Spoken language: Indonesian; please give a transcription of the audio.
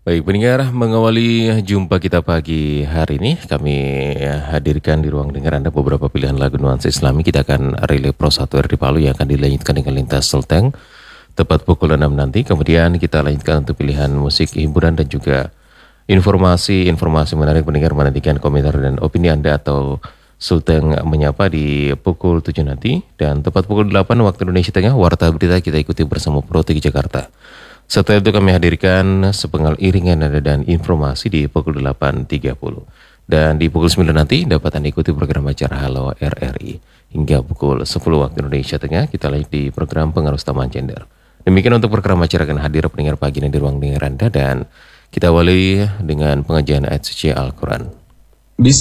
Baik, pendengar, mengawali jumpa kita pagi hari ini, kami hadirkan di ruang dengar Anda beberapa pilihan lagu nuansa Islami. Kita akan relay Pro 1 di Palu yang akan dilanjutkan dengan lintas Sulteng tepat pukul 6 nanti. Kemudian kita lanjutkan untuk pilihan musik hiburan dan juga informasi menarik. Pendengar menantikan komentar dan opini Anda atau Sulteng menyapa di pukul 7 nanti. Dan tepat pukul 8 waktu Indonesia Tengah, Warta Berita kita ikuti bersama Pro 3 Jakarta. Setelah itu kami hadirkan sepenggal iringan nada dan informasi di pukul 8.30. Dan di pukul 9 nanti dapat Anda ikuti program acara Halo RRI. Hingga pukul 10 waktu Indonesia Tengah kita lanjut di program Pengaruh Utama Gender. Demikian untuk program acara akan hadir pendengar pagi ini di ruang dengar Anda. Dan kita awali dengan pengajian ayat suci Al-Quran.